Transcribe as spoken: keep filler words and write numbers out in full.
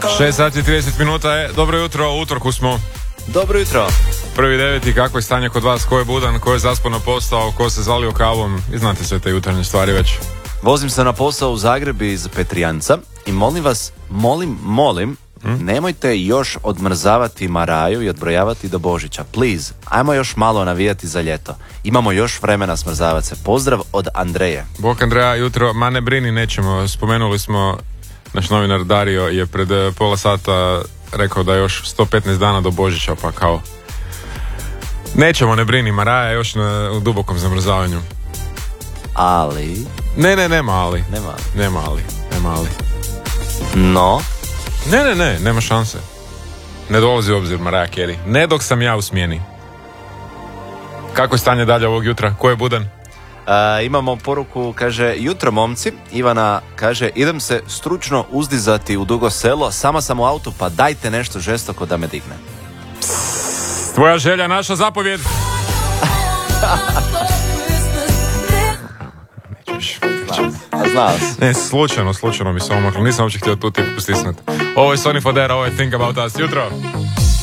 šest sati i trideset minuta je. Dobro jutro, u utorku smo. Dobro jutro. Prvi deveti, kako je stanje kod vas, ko je budan, ko je zaspan na posao, ko se zalio kavom, i znate sve te jutarnje stvari već. Vozim se na posao u Zagreb iz Petrijanca i molim vas, molim, molim, hmm? nemojte još odmrzavati Maraju i odbrojavati do Božića. Please, ajmo još malo navijati za ljeto. Imamo još vremena smrzavati se. Pozdrav od Andreje. Bok Andreja, jutro, ma ne brini, nećemo. Spomenuli smo, naš novinar Dario je pred pola sata rekao da je još sto petnaest dana do Božića, pa kao nećemo, ne brini, Maraja je još na, u dubokom zamrzavanju. Ali... Ne, ne, nema ali. Nema ali. Nema ali, nema ali. No? Ne, ne, ne, nema šanse. Ne dolazi u obzir Mariah Carey. Ne dok sam ja u smjeni. Kako je stanje dalje ovog jutra? Ko je budan? Uh, imamo poruku, kaže, jutro momci. Ivana kaže, idem se stručno uzdizati u Dugo Selo, sama sam u autu, pa dajte nešto žestoko da me digne. Psst, tvoja želja, naša zapovjed. A znao si. Ne, slučajno, slučajno mi se omaklo. Nisam uopće htio tu tipu stisnuti. Ovo je Sonny Fodera, ovo je Think About Us. Jutro.